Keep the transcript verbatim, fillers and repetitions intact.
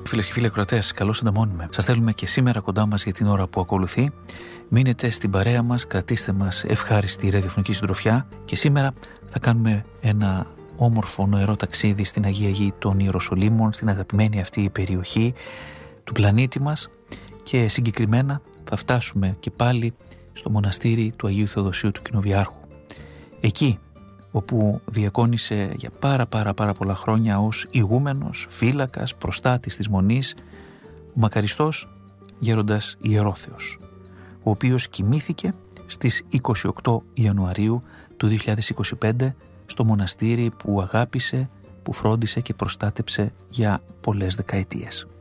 Φίλες και φίλοι ακροατές, καλώς ανταμώνουμε. Σας θέλουμε και σήμερα κοντά μας για την ώρα που ακολουθεί. Μείνετε στην παρέα μας, κρατήστε μας ευχάριστη ραδιοφωνική συντροφιά και σήμερα θα κάνουμε ένα όμορφο νοερό ταξίδι στην Αγία Γη των Ιεροσολύμων, στην αγαπημένη αυτή περιοχή του πλανήτη μας και συγκεκριμένα θα φτάσουμε και πάλι στο μοναστήρι του Αγίου Θεοδοσίου του Κοινοβιάρχου. Εκεί όπου διακόνησε για πάρα πάρα πάρα πολλά χρόνια ως ηγούμενος, φύλακας, προστάτης της Μονής ο μακαριστός γέροντας Ιερόθεος, ο οποίος κοιμήθηκε στις είκοσι οκτώ Ιανουαρίου του δύο χιλιάδες είκοσι πέντε στο μοναστήρι που αγάπησε, που φρόντισε και προστάτεψε για πολλές δεκαετίες.